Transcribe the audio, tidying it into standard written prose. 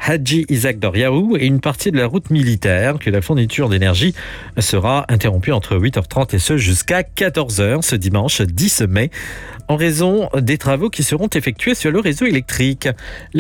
Hadji Isaac Doriaou et une partie de la route militaire, que la fourniture d'énergie sera interrompue entre 8h30 et ce jusqu'à 14h ce dimanche 10 mai en raison des travaux qui seront effectués sur le réseau électrique.